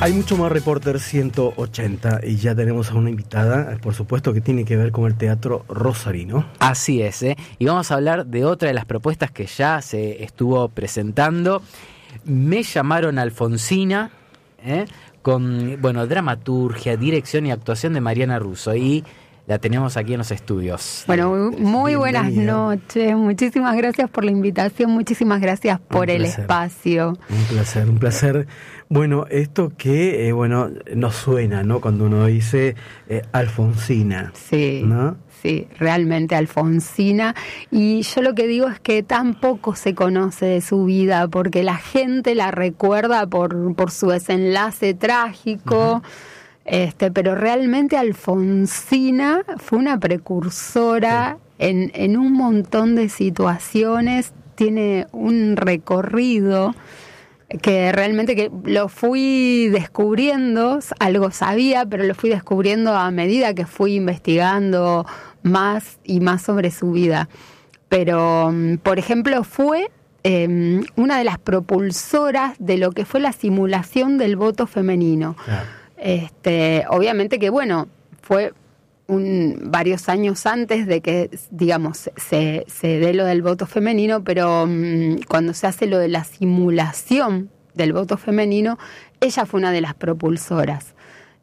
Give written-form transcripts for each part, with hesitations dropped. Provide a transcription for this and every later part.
Hay mucho más Reporter 180 y ya tenemos a una invitada, por supuesto que tiene que ver con el teatro rosarino. Así es, y vamos a hablar de otra de las propuestas que ya se estuvo presentando. Me llamaron Alfonsina, con dramaturgia, dirección y actuación de Mariana Russo, y la tenemos aquí en los estudios. Bueno, muy buenas noches, muchísimas gracias por la invitación, muchísimas gracias por el espacio. Un placer. Bueno, esto que, nos suena, ¿no? Cuando uno dice Alfonsina. Sí, ¿no? Sí, realmente Alfonsina. Y yo lo que digo es que tampoco se conoce de su vida, porque la gente la recuerda por su desenlace trágico. Uh-huh. Pero realmente Alfonsina fue una precursora en un montón de situaciones, tiene un recorrido que realmente que lo fui descubriendo, algo sabía, pero lo fui descubriendo a medida que fui investigando más y más sobre su vida. Pero, por ejemplo, fue una de las propulsoras de lo que fue la simulación del voto femenino. Claro. Obviamente que, fue varios años antes de que, digamos, se dé lo del voto femenino, pero cuando se hace lo de la simulación del voto femenino, ella fue una de las propulsoras.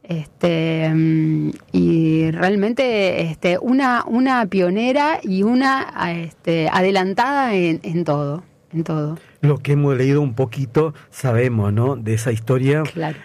Y realmente una pionera y una adelantada en todo. Lo que hemos leído un poquito sabemos, ¿no? De esa historia. Claro.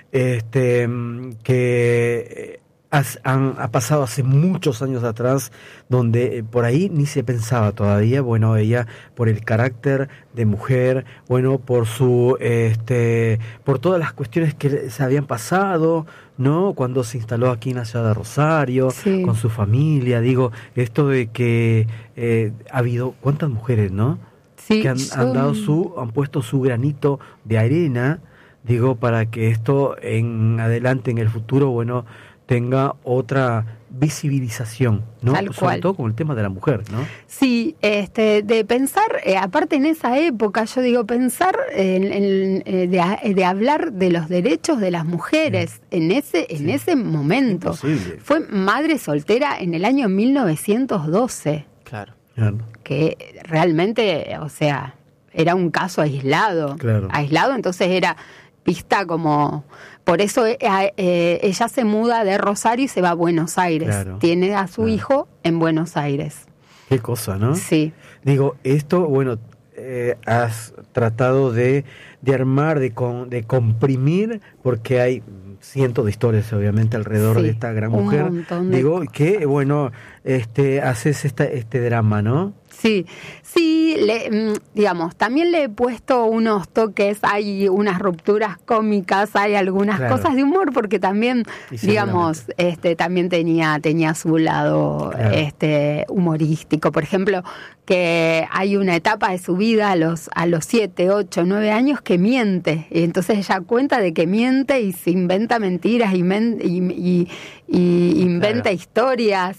Que ha pasado hace muchos años atrás, donde por ahí ni se pensaba todavía, ella por el carácter de mujer, por su por todas las cuestiones que se habían pasado, ¿no? Cuando se instaló aquí en la ciudad de Rosario, sí, con su familia, esto de que ha habido cuántas mujeres, ¿no? Sí, que han puesto su granito de arena, para que esto en adelante, en el futuro, tenga otra visibilización, ¿no? Sobre todo con el tema de la mujer, ¿no? Sí, de pensar, aparte en esa época, yo digo, pensar de hablar de los derechos de las mujeres en ese momento. Imposible. Fue madre soltera en el año 1912. Claro. Que realmente, era un caso aislado. Claro. Aislado, entonces era vista como... Por eso ella se muda de Rosario y se va a Buenos Aires. Claro. Tiene a su hijo en Buenos Aires. Qué cosa, ¿no? Sí. Esto, has tratado de armar, de comprimir, porque hay cientos de historias, obviamente, alrededor de esta gran mujer. Un montón de cosas. Haces este drama, ¿no? Sí, también le he puesto unos toques, hay unas rupturas cómicas, hay algunas cosas de humor, porque también, también tenía su lado humorístico. Por ejemplo, que hay una etapa de su vida a los 7, 8, 9 años que miente, y entonces ella cuenta de que miente y se inventa mentiras y inventa historias.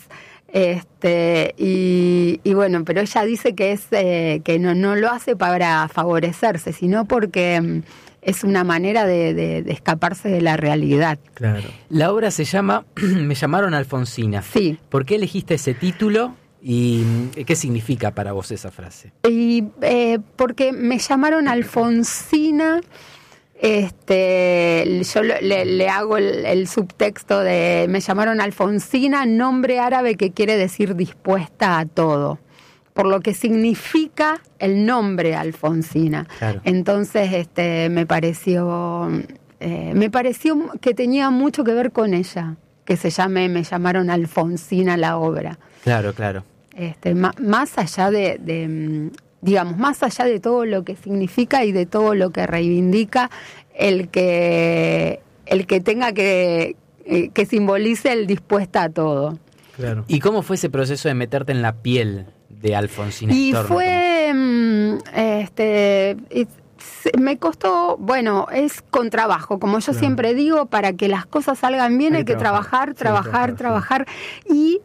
Pero ella dice que es que no lo hace para favorecerse, sino porque es una manera de escaparse de la realidad. Claro. La obra se llama Me llamaron Alfonsina. Sí. ¿Por qué elegiste ese título y qué significa para vos esa frase? Porque me llamaron Alfonsina. Yo le hago el subtexto de me llamaron Alfonsina, nombre árabe que quiere decir dispuesta a todo, por lo que significa el nombre Alfonsina. Claro. Entonces me pareció que tenía mucho que ver con ella, que me llamaron Alfonsina la obra. Claro. Más allá más allá de todo lo que significa y de todo lo que reivindica, el que tenga que simbolice el dispuesta a todo. Claro. ¿Y cómo fue ese proceso de meterte en la piel de Alfonsina Storni? Fue me costó, es con trabajo, como yo siempre digo, para que las cosas salgan bien hay que trabajar, y